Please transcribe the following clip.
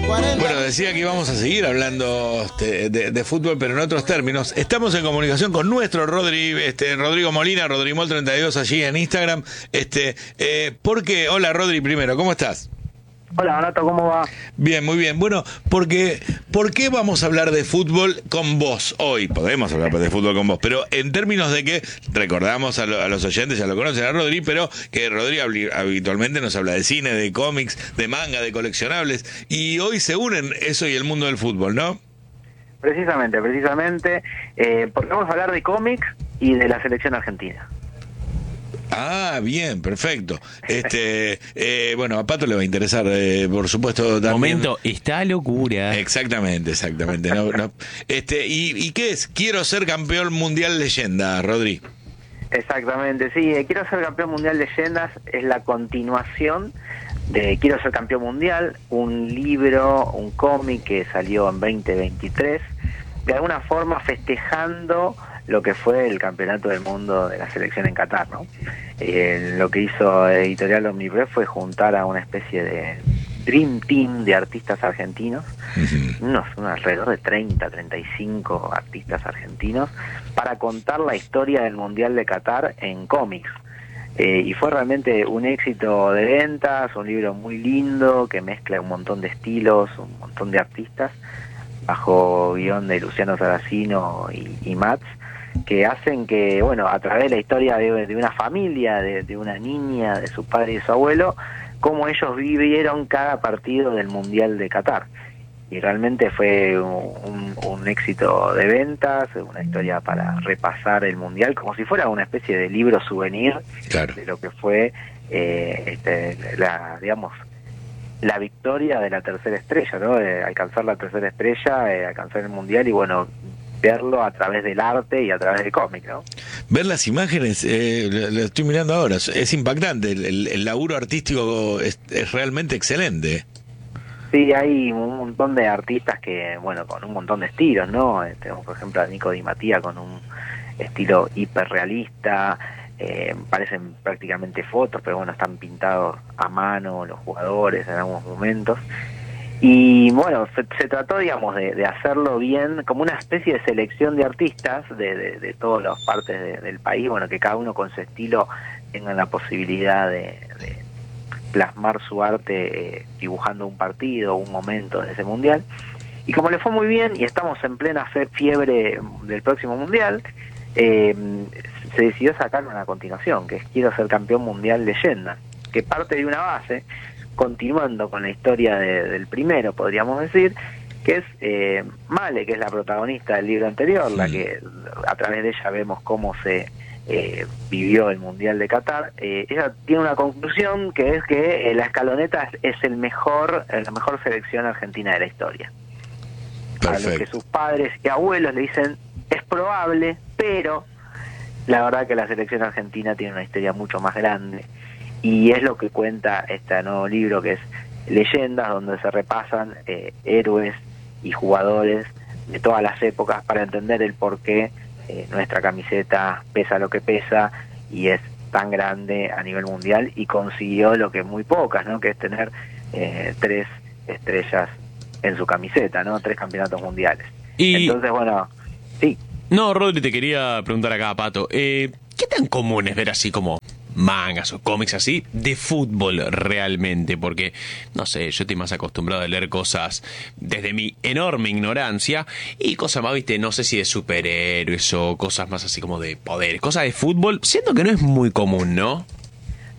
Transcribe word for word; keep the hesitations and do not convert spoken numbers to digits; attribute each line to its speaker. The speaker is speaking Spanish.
Speaker 1: Bueno, decía que íbamos a seguir hablando este, de, de fútbol, pero en otros términos. Estamos en comunicación con nuestro Rodri, este, Rodrigo Molina, Rodrimol treinta y dos allí en Instagram. Este, eh, porque, hola Rodri, primero, ¿cómo estás?
Speaker 2: Hola, Donato, ¿cómo va?
Speaker 1: Bien, muy bien. Bueno, porque ¿por qué vamos a hablar de fútbol con vos hoy? Podemos hablar de fútbol con vos, pero en términos de que recordamos a, lo, a los oyentes, ya lo conocen a Rodri, pero que Rodri habitualmente nos habla de cine, de cómics, de manga, de coleccionables, y hoy se unen eso y el mundo del fútbol, ¿no?
Speaker 2: Precisamente, precisamente, eh, porque vamos a hablar de cómics y de la selección argentina.
Speaker 1: Ah, bien, perfecto. Este, eh, bueno, a Pato le va a interesar, eh, por supuesto. También.
Speaker 3: Momento, está locura.
Speaker 1: Exactamente, exactamente. No, no. Este, ¿y, ¿y qué es? Quiero ser campeón mundial leyenda, Rodri.
Speaker 2: Exactamente, sí. eh, Quiero ser campeón mundial leyendas es la continuación de Quiero ser campeón mundial, un libro, un cómic que salió en veinte veintitrés, de alguna forma festejando lo que fue el campeonato del mundo de la selección en Qatar, ¿no? Eh, lo que hizo Editorial Omnipress fue juntar a una especie de Dream Team de artistas argentinos, uh-huh. unos, unos alrededor de treinta, treinta y cinco artistas argentinos, para contar la historia del Mundial de Qatar en cómics. Eh, y fue realmente un éxito de ventas, un libro muy lindo que mezcla un montón de estilos, un montón de artistas, bajo guión de Luciano Saracino y, y Mats, que hacen que, bueno, a través de la historia de, de una familia, de, de una niña, de su padre y su abuelo, cómo ellos vivieron cada partido del Mundial de Qatar. Y realmente fue un, un éxito de ventas, una historia para repasar el Mundial, como si fuera una especie de libro souvenir, claro, de lo que fue, eh, este, la, digamos, la victoria de la tercera estrella, ¿no? De alcanzar la tercera estrella, eh, alcanzar el Mundial y, bueno, verlo a través del arte y a través del cómic, ¿no?
Speaker 1: Ver las imágenes, eh, lo estoy mirando ahora, es impactante, el, el, el laburo artístico es, es realmente excelente.
Speaker 2: Sí, hay un montón de artistas que, bueno, con un montón de estilos, ¿no? Tenemos, por ejemplo, a Nico Di Mattía con un estilo hiperrealista, eh, parecen prácticamente fotos, pero bueno, están pintados a mano los jugadores en algunos momentos. Y bueno, se, se trató, digamos, de, de hacerlo bien, como una especie de selección de artistas de, de, de todas las partes de, del país, bueno, que cada uno con su estilo tengan la posibilidad de, de plasmar su arte eh, dibujando un partido, un momento de ese mundial. Y como le fue muy bien y estamos en plena fe, fiebre del próximo mundial, eh, se decidió sacar una continuación, que es Quiero ser campeón mundial leyenda, que parte de una base, continuando con la historia de, del primero, podríamos decir, que es eh, Male, que es la protagonista del libro anterior, sí, la que a través de ella vemos cómo se eh, vivió el Mundial de Qatar. Eh, ella tiene una conclusión, que es que eh, la escaloneta es, es el mejor, eh, la mejor selección argentina de la historia. Perfecto. A lo que sus padres y abuelos le dicen, es probable, pero la verdad que la selección argentina tiene una historia mucho más grande. Y es lo que cuenta este nuevo libro, que es Leyendas, donde se repasan eh, héroes y jugadores de todas las épocas para entender el por qué eh, nuestra camiseta pesa lo que pesa y es tan grande a nivel mundial y consiguió lo que muy pocas, ¿no? Que es tener eh, tres estrellas en su camiseta, ¿no? Tres campeonatos mundiales. Y... Entonces, bueno, sí.
Speaker 3: No, Rodri, te quería preguntar acá, Pato, eh, ¿qué tan común es ver así como mangas o cómics así de fútbol realmente? Porque, no sé, yo estoy más acostumbrado a leer cosas desde mi enorme ignorancia y cosas más, viste, no sé si de superhéroes o cosas más así como de poderes, cosas de fútbol, siento que no es muy común, ¿no?